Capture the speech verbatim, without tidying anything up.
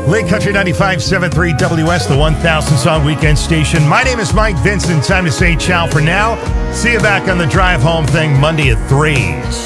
Lake Country ninety-five point seven three W S, the one thousand song weekend station. My name is Mike Vincent. Time to say ciao for now. See you back on the drive home thing Monday at three.